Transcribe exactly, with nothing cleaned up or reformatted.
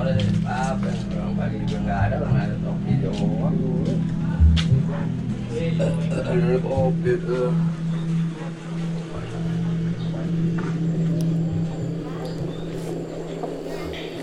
ada apa orang pagi juga nggak ada orang ada topi doang. Ada kopi tuh.